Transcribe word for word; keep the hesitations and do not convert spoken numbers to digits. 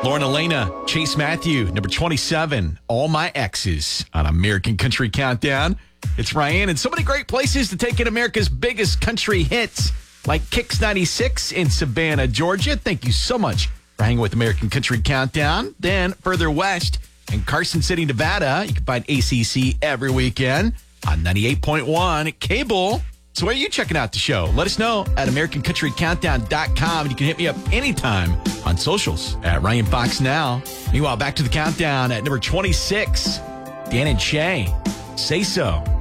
Lauren Elena, Chase Matthew, number twenty-seven, All My Exes on American Country Countdown. It's Ryan, and so many great places to take in America's biggest country hits, like Kicks ninety-six in Savannah, Georgia. Thank you so much for hanging with American Country Countdown. Then further west in Carson City, Nevada, you can find A C C every weekend on ninety-eight point one cable. So where are you checking out the show? Let us know at American Country Countdown dot com. You can hit me up anytime on socials at Ryan Fox Now. Meanwhile, back to the countdown at number twenty-six, Dan and Shay, Say So.